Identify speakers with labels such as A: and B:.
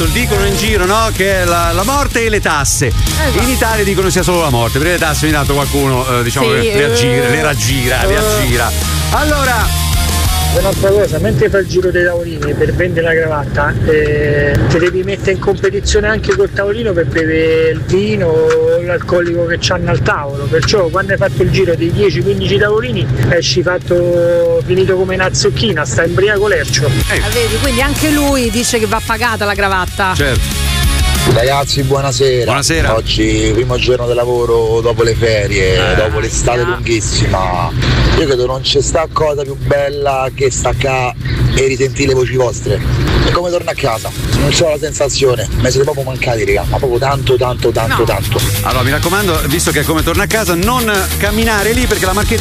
A: detto, dicono in giro, no? Che la morte e le tasse.
B: Esatto.
A: In Italia dicono sia solo la morte, perché le tasse ogni tanto qualcuno diciamo
B: Sì,
A: le raggira. Allora,
C: un'altra cosa, mentre fai il giro dei tavolini per vendere la cravatta, ti devi mettere in competizione anche col tavolino per bere il vino o l'alcolico che c'hanno al tavolo, perciò quando hai fatto il giro dei 10-15 tavolini esci finito come una zucchina, sta imbriaco lercio.
B: Vedi, quindi anche lui dice che va pagata la cravatta.
A: Certo.
D: Ragazzi, buonasera.
A: Buonasera.
D: Oggi primo giorno di lavoro dopo le ferie, dopo l'estate lunghissima. Io credo non c'è sta cosa più bella che staccare e risentire le voci vostre. È come torno a casa, non c'ho la sensazione, mi siete proprio mancati, raga, ma proprio tanto.
A: Allora mi raccomando, visto che è come torna a casa, non camminare lì perché la marchetta